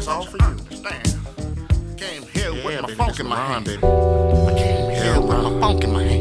It's all for you. Damn. Came here with my funk in my hand. baby. I came here with my funk in my hand.